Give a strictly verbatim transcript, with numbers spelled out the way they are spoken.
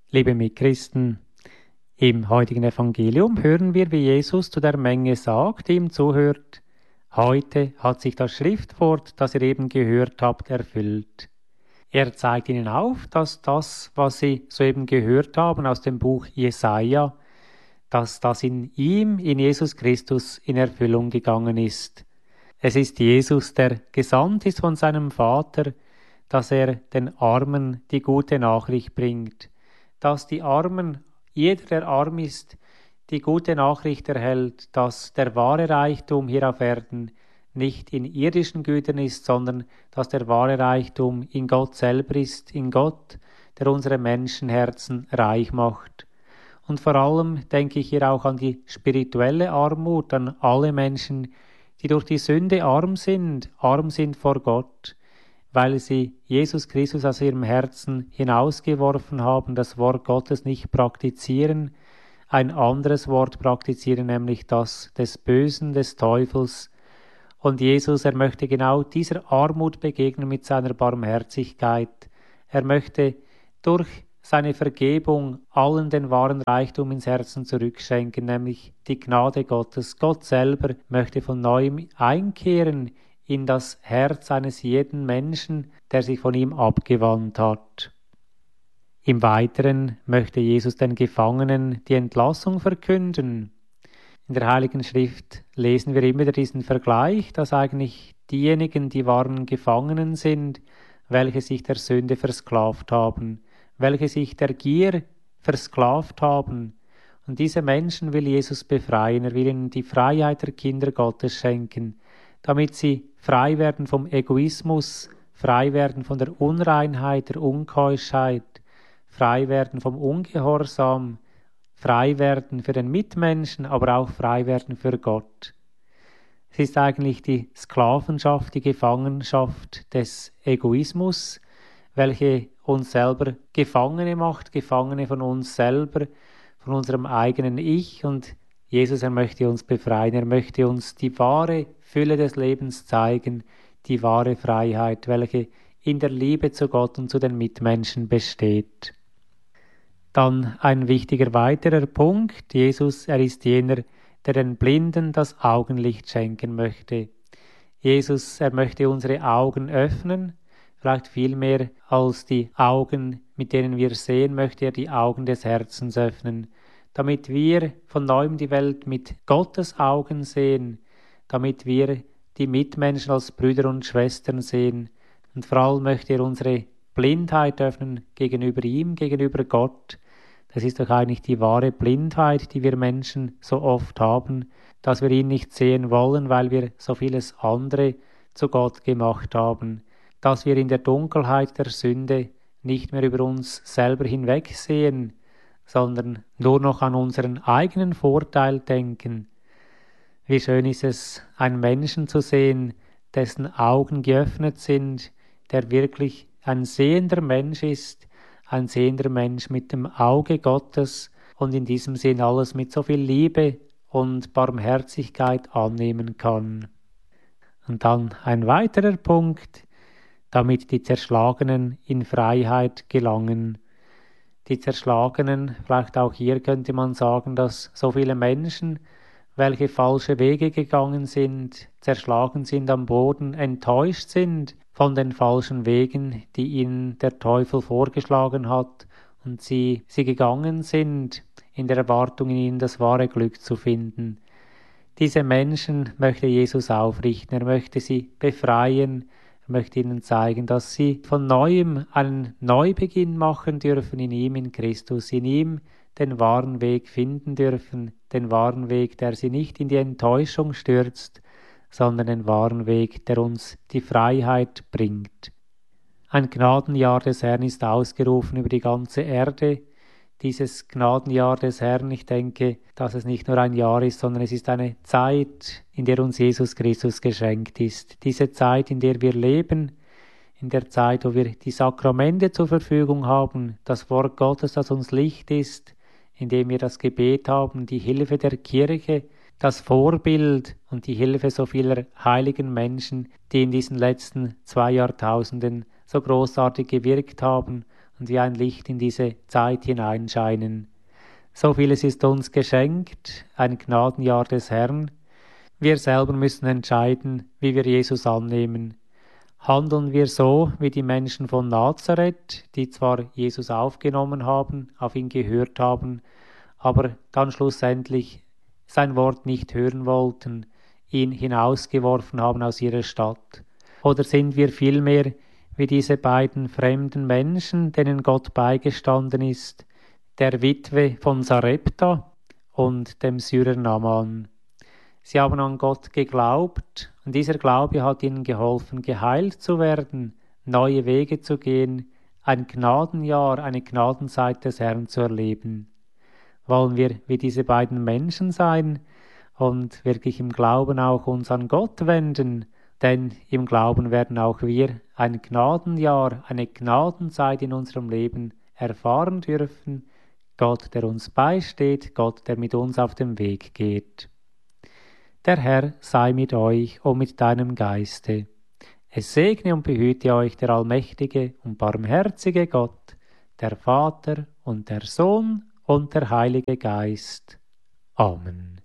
Liebe Mitchristen, im heutigen Evangelium hören wir, wie Jesus zu der Menge sagt, die ihm zuhört: Heute hat sich das Schriftwort, das ihr eben gehört habt, erfüllt. Er zeigt ihnen auf, dass das, was sie soeben gehört haben aus dem Buch Jesaja, dass das in ihm, in Jesus Christus, in Erfüllung gegangen ist. Es ist Jesus, der gesandt ist von seinem Vater, dass er den Armen die gute Nachricht bringt, dass die Armen, jeder, der arm ist, die gute Nachricht erhält, dass der wahre Reichtum hier auf Erden nicht in irdischen Gütern ist, sondern dass der wahre Reichtum in Gott selber ist, in Gott, der unsere Menschenherzen reich macht. Und vor allem denke ich hier auch an die spirituelle Armut, an alle Menschen, die durch die Sünde arm sind, arm sind vor Gott, weil sie Jesus Christus aus ihrem Herzen hinausgeworfen haben, das Wort Gottes nicht praktizieren, ein anderes Wort praktizieren, nämlich das des Bösen, des Teufels. Und Jesus, er möchte genau dieser Armut begegnen mit seiner Barmherzigkeit. Er möchte durch seine Vergebung allen den wahren Reichtum ins Herzen zurückschenken, nämlich die Gnade Gottes. Gott selber möchte von neuem einkehren in das Herz eines jeden Menschen, der sich von ihm abgewandt hat. Im Weiteren möchte Jesus den Gefangenen die Entlassung verkünden. In der Heiligen Schrift lesen wir immer wieder diesen Vergleich, dass eigentlich diejenigen, die wahren Gefangenen sind, welche sich der Sünde versklavt haben, welche sich der Gier versklavt haben. Und diese Menschen will Jesus befreien, er will ihnen die Freiheit der Kinder Gottes schenken, damit sie frei werden vom Egoismus, frei werden von der Unreinheit, der Unkeuschheit, frei werden vom Ungehorsam, frei werden für den Mitmenschen, aber auch frei werden für Gott. Es ist eigentlich die Sklavenschaft, die Gefangenschaft des Egoismus, welche uns selber Gefangene macht, Gefangene von uns selber, von unserem eigenen Ich. Und Jesus, er möchte uns befreien, er möchte uns die wahre Fülle des Lebens zeigen, die wahre Freiheit, welche in der Liebe zu Gott und zu den Mitmenschen besteht. Dann ein wichtiger weiterer Punkt: Jesus, er ist jener, der den Blinden das Augenlicht schenken möchte. Jesus, er möchte unsere Augen öffnen, vielleicht viel mehr als die Augen, mit denen wir sehen, möchte er die Augen des Herzens öffnen, damit wir von neuem die Welt mit Gottes Augen sehen, damit wir die Mitmenschen als Brüder und Schwestern sehen. Und vor allem möchte er unsere Blindheit öffnen gegenüber ihm, gegenüber Gott. Das ist doch eigentlich die wahre Blindheit, die wir Menschen so oft haben, dass wir ihn nicht sehen wollen, weil wir so vieles andere zu Gott gemacht haben, dass wir in der Dunkelheit der Sünde nicht mehr über uns selber hinwegsehen, sondern nur noch an unseren eigenen Vorteil denken. Wie schön ist es, einen Menschen zu sehen, dessen Augen geöffnet sind, der wirklich ein sehender Mensch ist, ein sehender Mensch mit dem Auge Gottes und in diesem Sinn alles mit so viel Liebe und Barmherzigkeit annehmen kann. Und dann ein weiterer Punkt, damit die Zerschlagenen in Freiheit gelangen. Die Zerschlagenen, vielleicht auch hier könnte man sagen, dass so viele Menschen, welche falsche Wege gegangen sind, zerschlagen sind am Boden, enttäuscht sind von den falschen Wegen, die ihnen der Teufel vorgeschlagen hat, und sie, sie gegangen sind, in der Erwartung, in ihnen das wahre Glück zu finden. Diese Menschen möchte Jesus aufrichten, er möchte sie befreien, er möchte ihnen zeigen, dass sie von Neuem einen Neubeginn machen dürfen in ihm, in Christus, in ihm den wahren Weg finden dürfen, den wahren Weg, der sie nicht in die Enttäuschung stürzt, sondern den wahren Weg, der uns die Freiheit bringt. Ein Gnadenjahr des Herrn ist ausgerufen über die ganze Erde. Dieses Gnadenjahr des Herrn, ich denke, dass es nicht nur ein Jahr ist, sondern es ist eine Zeit, in der uns Jesus Christus geschenkt ist. Diese Zeit, in der wir leben, in der Zeit, wo wir die Sakramente zur Verfügung haben, das Wort Gottes, das uns Licht ist, indem wir das Gebet haben, die Hilfe der Kirche, das Vorbild und die Hilfe so vieler heiligen Menschen, die in diesen letzten zwei Jahrtausenden so großartig gewirkt haben und wie ein Licht in diese Zeit hineinscheinen. So vieles ist uns geschenkt, ein Gnadenjahr des Herrn. Wir selber müssen entscheiden, wie wir Jesus annehmen. Handeln wir so wie die Menschen von Nazareth, die zwar Jesus aufgenommen haben, auf ihn gehört haben, aber dann schlussendlich sein Wort nicht hören wollten, ihn hinausgeworfen haben aus ihrer Stadt? Oder sind wir vielmehr wie diese beiden fremden Menschen, denen Gott beigestanden ist, der Witwe von Sarepta und dem Syrer Naaman? Sie haben an Gott geglaubt und dieser Glaube hat ihnen geholfen, geheilt zu werden, neue Wege zu gehen, ein Gnadenjahr, eine Gnadenzeit des Herrn zu erleben. Wollen wir wie diese beiden Menschen sein und wirklich im Glauben auch uns an Gott wenden, denn im Glauben werden auch wir ein Gnadenjahr, eine Gnadenzeit in unserem Leben erfahren dürfen, Gott, der uns beisteht, Gott, der mit uns auf dem Weg geht. Der Herr sei mit euch und mit deinem Geiste. Es segne und behüte euch der allmächtige und barmherzige Gott, der Vater und der Sohn und der Heilige Geist. Amen.